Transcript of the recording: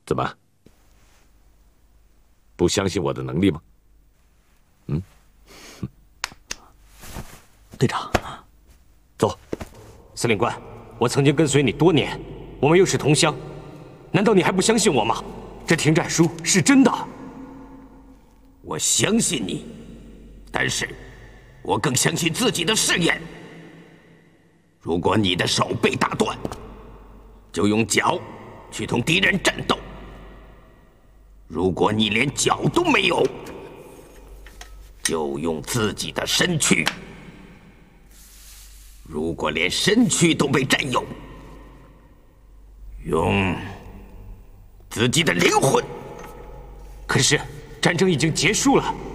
怎么？不相信我的能力吗？ 队长， 走。司令官，我曾经跟随你多年，我们又是同乡，难道你还不相信我吗？这停战书是真的。 我相信你，但是我更相信自己的誓言。如果你的手被打断，就用脚去同敌人战斗；如果你连脚都没有，就用自己的身躯；如果连身躯都被占有，用自己的灵魂。 可是战争已经结束了。